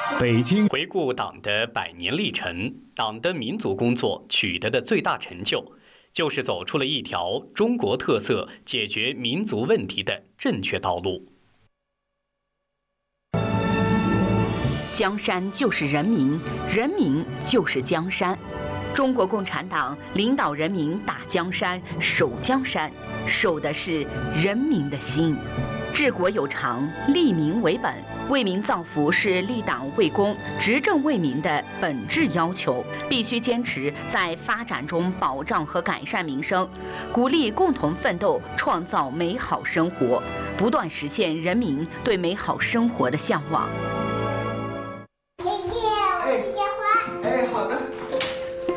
北京回顾党的100年历程，党的民族工作取得的最大成就，就是走出了一条中国特色解决民族问题的正确道路。 江山就是人民，人民就是江山。中国共产党领导人民打江山、守江山，守的是人民的心。治国有常，利民为本，为民造福是立党为公、执政为民的本质要求。必须坚持在发展中保障和改善民生，鼓励共同奋斗，创造美好生活，不断实现人民对美好生活的向往。